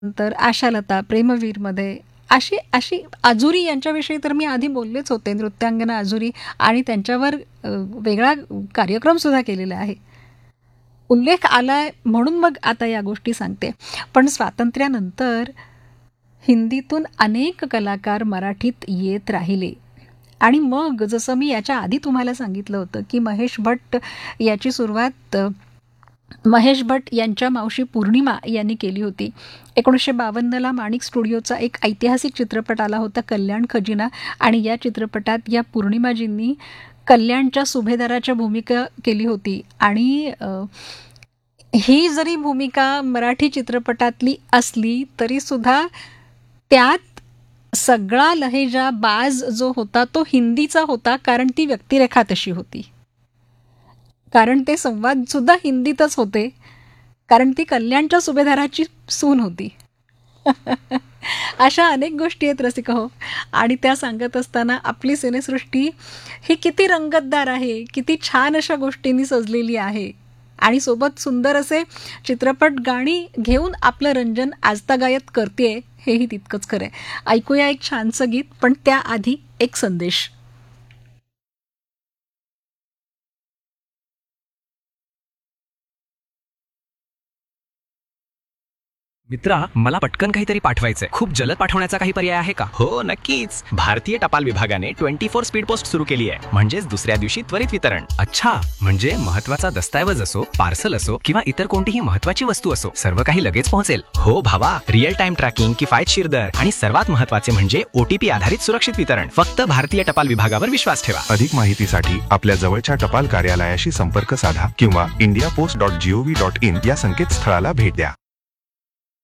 नंतर आशालता प्रेमवीरमध्ये अशी अशी आजुरी यांच्याविषयी तर मी आधी बोललेच होते, नृत्यांगना आजुरी, आणि त्यांच्यावर वेगळा कार्यक्रमसुद्धा केलेला आहे. उल्लेख आलाय म्हणून मग आता या गोष्टी सांगते. पण स्वातंत्र्यानंतर हिंदीतून अनेक कलाकार मराठीत येत राहिले. आणि मग जसं मी याच्या आधी तुम्हाला सांगितलं होतं की महेश भट्ट याची सुरुवात महेश भट्ट यांच्या मावशी पौर्णिमा यांनी केली होती. 1952ला माणिक स्टुडिओचा एक ऐतिहासिक चित्रपट आला होता, कल्याण खजिना, आणि या चित्रपटात या पौर्णिमाजींनी कल्याणच्या सुभेदाराच्या भूमिका केली होती. आणि ही जरी भूमिका मराठी चित्रपटातली असली तरीसुद्धा त्यात सगळा लहेजा बाज जो होता तो हिंदीचा होता, कारण ती व्यक्तिरेखा तशी होती, कारण ते संवादसुद्धा हिंदीतच होते, कारण ती कल्याणच्या सुभेदाराची सून होती. अशा अनेक गोष्टी आहेत रसिक हो. आणि त्या सांगत असताना आपली सिनेसृष्टी ही किती रंगतदार आहे, किती छान अशा गोष्टींनी सजलेली आहे, आणि सोबत सुंदर असे चित्रपट गाणी घेऊन आपलं रंजन आजतागायत करते, हेही तितकंच खरं आहे. ऐकूया एक छानसं गीत, पण त्याआधी एक संदेश. मित्रा, मला पटकन काहीतरी पाठवायचंय. खूप जलद पाठवण्याचा काही पर्याय आहे का? हो नक्कीच. भारतीय टपाल विभागाने 24 स्पीड पोस्ट सुरू केली आहे, म्हणजेच दुसऱ्या दिवशी त्वरित वितरण. अच्छा, म्हणजे महत्वाचा दस्तावेज असो, पार्सल असो किंवा इतर कोणतीही महत्वाची वस्तू असो, सर्व काही लगेच पोहोचेल. हो भावा, रिअल टाइम ट्रॅकिंग, किफायतशीर दर आणि सर्वात महत्वाचे म्हणजे OTP आधारित सुरक्षित वितरण. फक्त भारतीय टपाल विभागावर विश्वास ठेवा. अधिक माहितीसाठी आपल्या जवळच्या टपाल कार्यालयाशी संपर्क साधा किंवा indiapost.gov.in या संकेतस्थळाला भेट द्या.